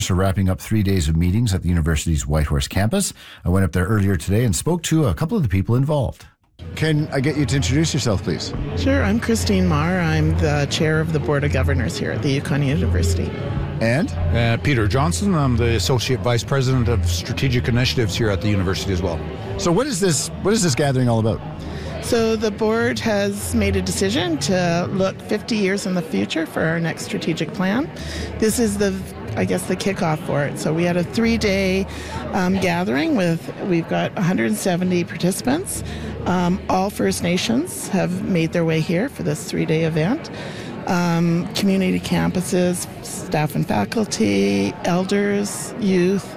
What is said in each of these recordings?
We're wrapping up 3 days of meetings at the university's Whitehorse campus. I went up there earlier today and spoke to a couple of the people involved. Can I get you to introduce yourself, please? Sure, I'm Christine Marr. I'm the chair of the Board of Governors here at the Yukon University. And? Peter Johnson. I'm the Associate Vice President of Strategic Initiatives here at the university as well. So what is this gathering all about? So the board has made a decision to look 50 years in the future for our next strategic plan. This is the kickoff for it. So we had a 3-day gathering we've got 170 participants. All First Nations have made their way here for this 3-day event. Community campuses, staff and faculty, elders, youth,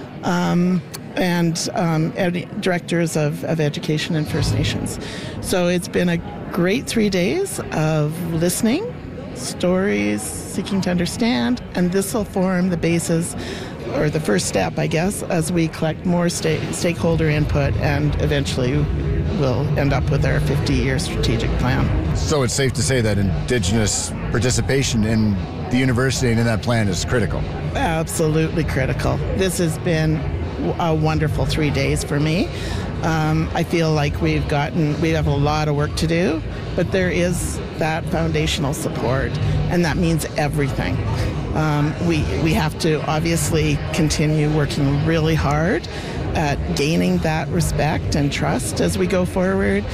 and directors of education and First Nations. So it's been a great 3 days of listening, stories, seeking to understand, and this will form the basis, or the first step, I guess, as we collect more stakeholder input and eventually we'll end up with our 50-year strategic plan. So it's safe to say that Indigenous participation in the university and in that plan is critical? Absolutely critical. This has been a wonderful 3 days for me. I feel like we have a lot of work to do, but there is that foundational support, and that means everything. We have to obviously continue working really hard at gaining that respect and trust as we go forward.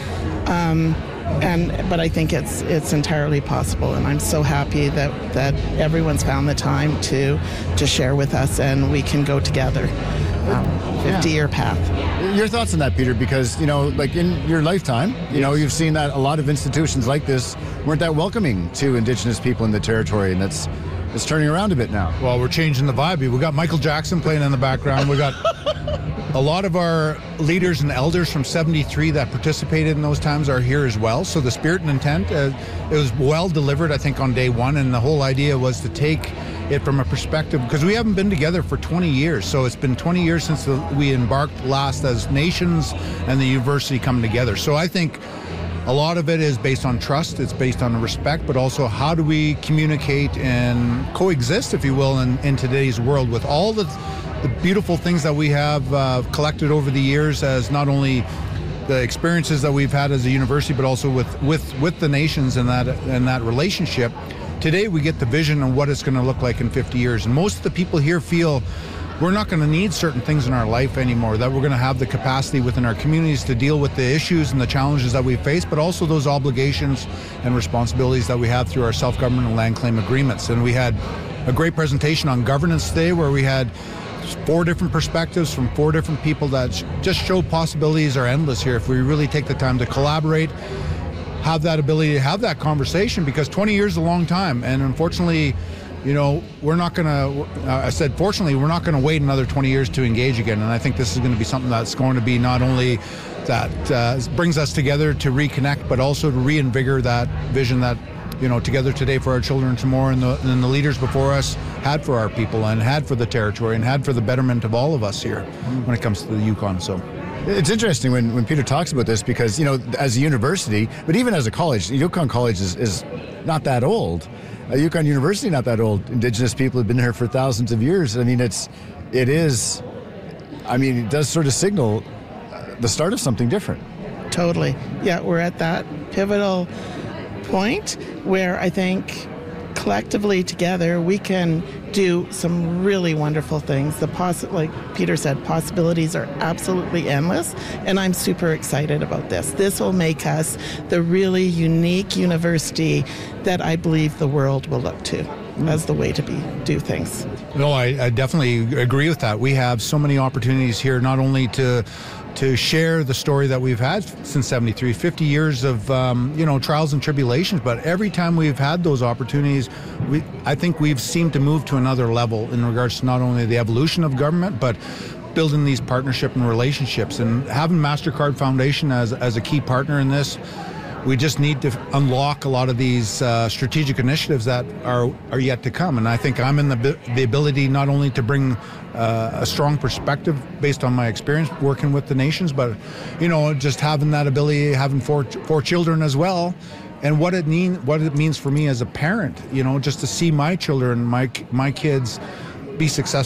But I think it's entirely possible, and I'm so happy that everyone's found the time to share with us, and we can go together. 50-year path. Your thoughts on that, Peter? Because, like in your lifetime, you've seen that a lot of institutions like this weren't that welcoming to Indigenous people in the territory, and it's turning around a bit now. Well, we're changing the vibe. We got Michael Jackson playing in the background. We got a lot of our leaders and elders from 73 that participated in those times are here as well. So the spirit and intent, it was well delivered, I think, on day one. And the whole idea was to take it from a perspective, because we haven't been together for 20 years. So it's been 20 years since we embarked last as nations and the university come together. So I think a lot of it is based on trust, it's based on respect, but also how do we communicate and coexist, if you will, in today's world with all the beautiful things that we have collected over the years, as not only the experiences that we've had as a university, but also with the nations and that relationship. Today we get the vision of what it's going to look like in 50 years. And most of the people here feel we're not going to need certain things in our life anymore, that we're going to have the capacity within our communities to deal with the issues and the challenges that we face, but also those obligations and responsibilities that we have through our self-government and land claim agreements. And we had a great presentation on governance today where we had 4 different perspectives from 4 different people that just show possibilities are endless here if we really take the time to collaborate, have that ability to have that conversation, because 20 years is a long time. And unfortunately, we're not going to, fortunately, we're not going to wait another 20 years to engage again. And I think this is going to be something that's going to be not only that brings us together to reconnect, but also to reinvigorate that vision that, together today for our children tomorrow, and the leaders before us had for our people and had for the territory and had for the betterment of all of us here when it comes to the Yukon. So it's interesting when Peter talks about this, because, as a university, but even as a college, Yukon College is not that old. Yukon University, not that old. Indigenous people have been here for thousands of years. I mean, it does sort of signal the start of something different. Totally. Yeah, we're at that pivotal point where I think collectively together we can do some really wonderful things. Like Peter said, possibilities are absolutely endless, and I'm super excited about this. This will make us the really unique university that I believe the world will look to as the way to do things. No, I definitely agree with that. We have so many opportunities here, not only to share the story that we've had since 73, 50 years of trials and tribulations, but every time we've had those opportunities, I think we've seemed to move to another level in regards to not only the evolution of government, but building these partnership and relationships. And having MasterCard Foundation as a key partner in this, we just need to unlock a lot of these strategic initiatives that are yet to come. And I think I'm in the ability not only to bring a strong perspective based on my experience working with the nations, but just having that ability, having four children as well, and what it means for me as a parent. Just to see my children, my kids be successful